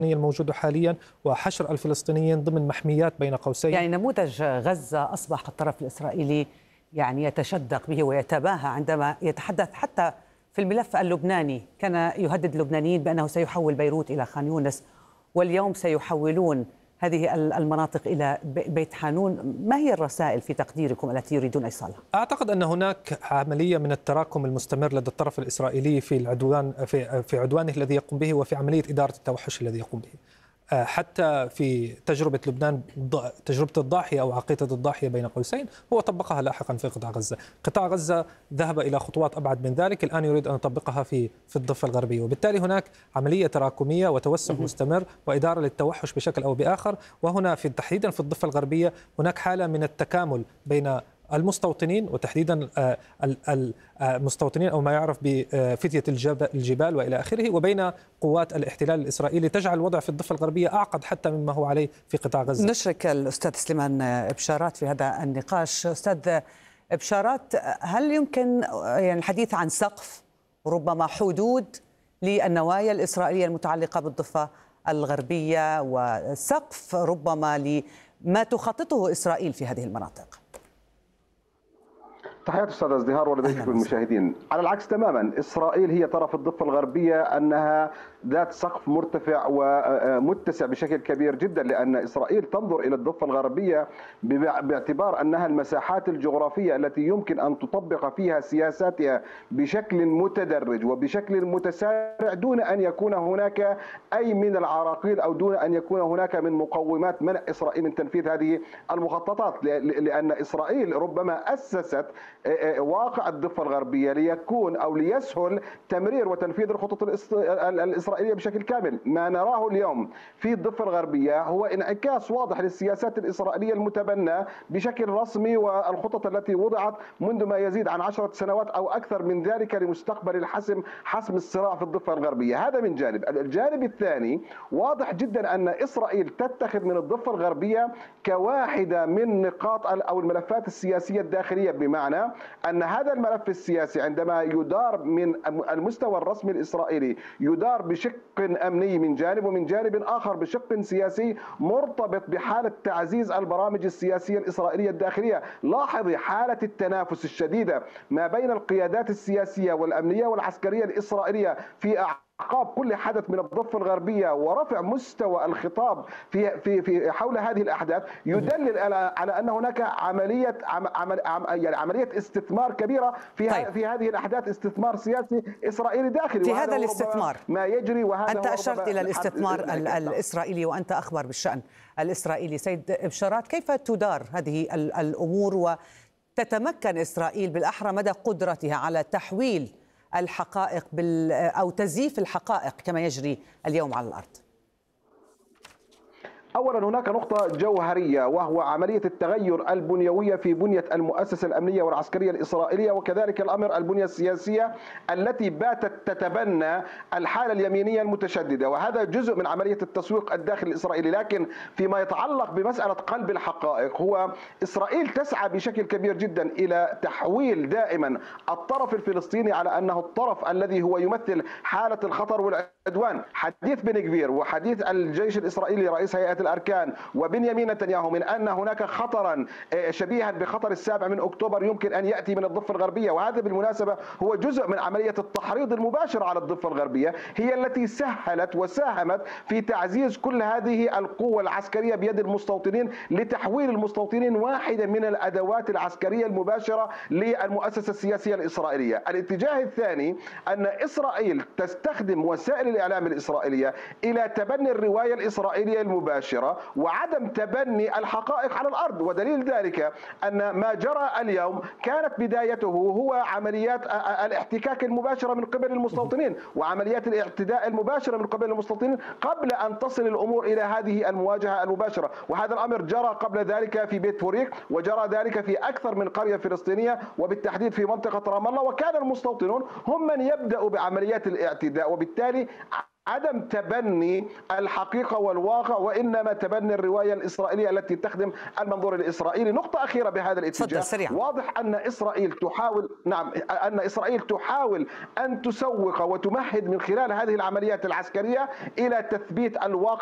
الموجود حاليا وحشر الفلسطينيين ضمن محميات بين قوسين. يعني نموذج غزة أصبح الطرف الإسرائيلي يعني يتشدق به ويتباهى عندما يتحدث حتى في الملف اللبناني. كان يهدد اللبنانيين بأنه سيحول بيروت إلى خان يونس، واليوم سيحولون هذه المناطق إلى بيت حانون. ما هي الرسائل في تقديركم التي يريدون إيصالها؟ أعتقد أن هناك عملية من التراكم المستمر لدى الطرف الإسرائيلي في العدوان في عدوانه الذي يقوم به وفي عملية إدارة التوحش الذي يقوم به. حتى في تجربة لبنان، تجربة الضاحية أو عقيدة الضاحية بين قوسين، هو طبقها لاحقا في قطاع غزة. قطاع غزة ذهب إلى خطوات أبعد من ذلك، الآن يريد أن يطبقها في الضفة الغربية، وبالتالي هناك عملية تراكمية وتوسع مستمر وإدارة للتوحش بشكل أو بآخر. وهنا تحديدا في الضفة الغربية هناك حالة من التكامل بين المستوطنين، وتحديدا المستوطنين أو ما يعرف بفتية الجبال وإلى آخره، وبين قوات الاحتلال الإسرائيلي، تجعل الوضع في الضفة الغربية أعقد حتى مما هو عليه في قطاع غزة. نشرك الأستاذ سليمان بشارات في هذا النقاش. أستاذ بشارات، هل يمكن يعني الحديث عن سقف، ربما حدود للنوايا الإسرائيلية المتعلقة بالضفة الغربية، وسقف ربما لما تخططه إسرائيل في هذه المناطق؟ تحياتي استاذ ازدهار ولديك المشاهدين. على العكس تماما، اسرائيل هي ترى في الضفه الغربيه انها ذات سقف مرتفع ومتسع بشكل كبير جدا، لان اسرائيل تنظر الى الضفه الغربيه باعتبار انها المساحات الجغرافيه التي يمكن ان تطبق فيها سياساتها بشكل متدرج وبشكل متسارع، دون ان يكون هناك اي من العراقيل او دون ان يكون هناك من مقومات منع اسرائيل من تنفيذ هذه المخططات. لان اسرائيل ربما اسست واقع الضفة الغربية ليكون أو ليسهل تمرير وتنفيذ الخطط الإسرائيلية بشكل كامل. ما نراه اليوم في الضفة الغربية هو انعكاس واضح للسياسات الإسرائيلية المتبنى بشكل رسمي، والخطط التي وضعت منذ ما يزيد عن 10 سنوات أو أكثر من ذلك لمستقبل حسم الصراع في الضفة الغربية. هذا من جانب. الجانب الثاني واضح جدا أن إسرائيل تتخذ من الضفة الغربية كواحدة من نقاط أو الملفات السياسية الداخلية، بمعنى أن هذا الملف السياسي عندما يدار من المستوى الرسمي الإسرائيلي يدار بشق أمني من جانب، ومن جانب آخر بشق سياسي مرتبط بحالة تعزيز البرامج السياسية الإسرائيلية الداخلية. لاحظي حالة التنافس الشديدة ما بين القيادات السياسية والأمنية والعسكرية الإسرائيلية في أعقاب كل حدث من الضفة الغربية، ورفع مستوى الخطاب في حول هذه الأحداث يدلل على أن هناك عملية استثمار كبيرة في هذه الأحداث، استثمار سياسي إسرائيلي داخلي في هذا الاستثمار ما يجري. وهذا أنت أشرت إلى الاستثمار الإسرائيلي وأنت أخبر بالشأن الإسرائيلي. سيد بشارات، كيف تدار هذه الأمور وتتمكن إسرائيل بالأحرى مدى قدرتها على تحويل الحقائق أو تزييف الحقائق كما يجري اليوم على الأرض؟ أولا هناك نقطة جوهرية، وهو عملية التغير البنيوية في بنية المؤسسة الأمنية والعسكرية الإسرائيلية، وكذلك الأمر البنية السياسية التي باتت تتبنى الحالة اليمينية المتشددة، وهذا جزء من عملية التسويق الداخلي الإسرائيلي. لكن فيما يتعلق بمسألة قلب الحقائق، هو إسرائيل تسعى بشكل كبير جدا إلى تحويل دائما الطرف الفلسطيني على أنه الطرف الذي هو يمثل حالة الخطر والعدوان. حديث بن غفير وحديث الجيش الإسرائيلي رئيس هيئة الأركان وبنيامين نتنياهو من أن هناك خطرا شبيها بخطر 7 أكتوبر يمكن أن يأتي من الضفة الغربية، وهذا بالمناسبة هو جزء من عملية التحريض المباشر على الضفة الغربية، هي التي سهلت وساهمت في تعزيز كل هذه القوة العسكرية بيد المستوطنين لتحويل المستوطنين واحدة من الأدوات العسكرية المباشرة للمؤسسة السياسية الإسرائيلية. الاتجاه الثاني أن إسرائيل تستخدم وسائل الإعلام الإسرائيلية إلى تبني الرواية الإسرائيلية المباشرة وعدم تبني الحقائق على الأرض. ودليل ذلك أن ما جرى اليوم كانت بدايته هو عمليات الاحتكاك المباشرة من قبل المستوطنين وعمليات الاعتداء المباشرة من قبل المستوطنين قبل أن تصل الأمور إلى هذه المواجهة المباشرة. وهذا الأمر جرى قبل ذلك في بيت فوريك، وجرى ذلك في أكثر من قرية فلسطينية وبالتحديد في منطقة رام الله، وكان المستوطنون هم من يبدأوا بعمليات الاعتداء. وبالتالي عدم تبني الحقيقة والواقع، وإنما تبني الرواية الإسرائيلية التي تخدم المنظور الإسرائيلي. نقطة أخيرة بهذا الاتجاه، واضح أن إسرائيل تحاول أن تسوق وتمهد من خلال هذه العمليات العسكرية إلى تثبيت الواقع